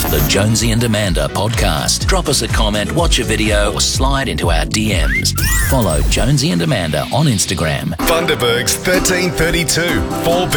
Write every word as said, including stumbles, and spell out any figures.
The Jonesy and Amanda podcast. Drop us a comment, watch a video, or slide into our D Ms. Follow Jonesy and Amanda on Instagram. Bundaberg's thirteen thirty-two, four B